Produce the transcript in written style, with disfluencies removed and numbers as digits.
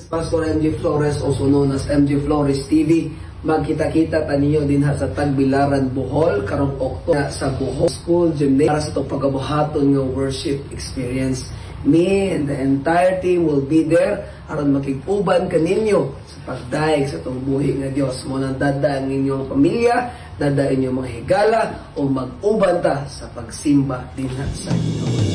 Pastor MJ Flores, also known as MJ Flores TV. Magkita-kita taniyo din sa Tagbilaran, Bohol, karong Oktober sa Bohol School Gymnasium para sa itong pagabuhaton ng worship experience. Me and the entire team will be there aron makig-uban kaninyo sa pagdaig sa itong buhi nga Dios. Muna dada ang inyong pamilya, dada inyong mga higala o mag-uban ta sa pagsimba din sa Ginoo.